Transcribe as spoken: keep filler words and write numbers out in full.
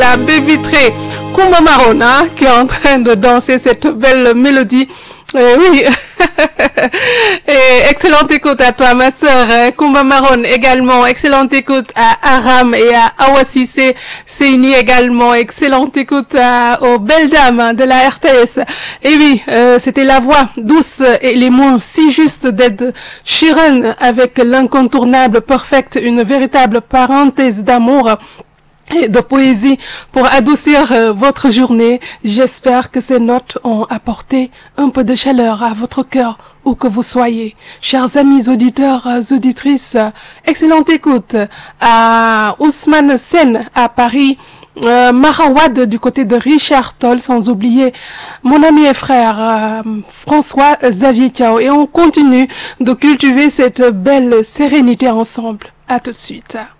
la baie vitrée. Kumba Marone, hein, qui est en train de danser cette belle mélodie. Euh, oui, et excellente écoute à toi, ma sœur, hein, Kumba Marone également. Excellente écoute à Aram et à Awasise Seini également. Excellente écoute à, aux belles dames, hein, de la R T S. Et oui, euh, c'était la voix douce et les mots si justes d'Ed Sheeran avec l'incontournable Perfect, une véritable parenthèse d'amour et de poésie pour adoucir euh, votre journée. J'espère que ces notes ont apporté un peu de chaleur à votre cœur où que vous soyez. Chers amis auditeurs, euh, auditrices, euh, excellente écoute à Ousmane Sen à Paris, euh, Marawad du côté de Richard Toll, sans oublier mon ami et frère euh, François Xavier Thiao. Et on continue de cultiver cette belle sérénité ensemble. À tout de suite.